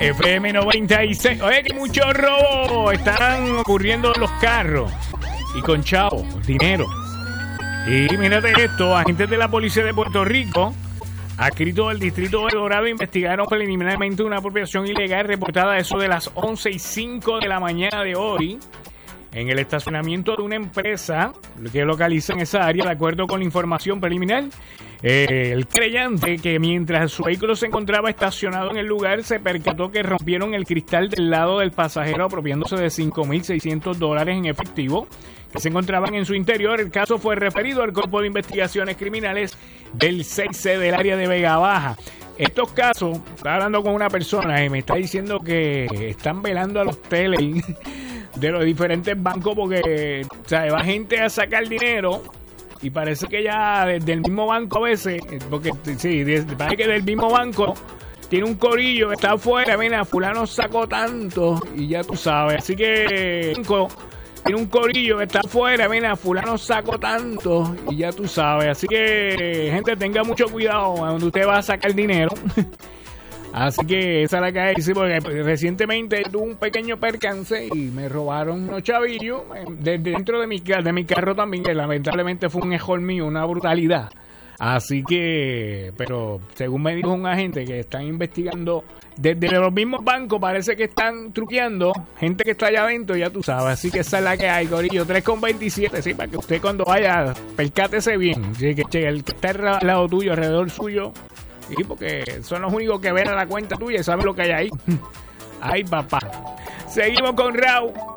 FM 96. Oye, que muchos robos están ocurriendo en los carros. Y con chavos, dinero. Y mírate esto, agentes de la policía de Puerto Rico, adscritos del distrito de Dorado, investigaron preliminarmente una apropiación ilegal reportada a eso de las 11:05 de la mañana de hoy en el estacionamiento de una empresa que localiza en esa área. De acuerdo con la información preliminar, el creyente, que mientras su vehículo se encontraba estacionado en el lugar, se percató que rompieron el cristal del lado del pasajero, apropiándose de $5,600 en efectivo que se encontraban en su interior. El caso fue referido al Cuerpo de Investigaciones Criminales del 6C del área de Vega Baja. Estos casos, estaba hablando con una persona y me está diciendo que están velando a los teles de los diferentes bancos porque, o sea, va gente a sacar dinero y parece que ya desde el mismo banco a veces, porque sí, parece que del mismo banco tiene un corillo que está afuera, mira, fulano sacó tanto y ya tú sabes, así que tiene un corillo que está afuera, mira, fulano sacó tanto y ya tú sabes, así que gente, tenga mucho cuidado donde usted va a sacar dinero. Así que esa es la que hay, sí, porque recientemente tuve un pequeño percance y me robaron unos chavillos dentro de mi carro también, que lamentablemente fue un error mío, una brutalidad. Así que, pero según me dijo un agente que están investigando desde los mismos bancos, parece que están truqueando gente que está allá adentro, ya tú sabes. Así que esa es la que hay, corillo, 3,27, sí, para que usted cuando vaya, percátese bien, sí, que el que está al lado tuyo, alrededor suyo. Sí, porque son los únicos que ven a la cuenta tuya y saben lo que hay ahí. Ay, papá. Seguimos con Raúl.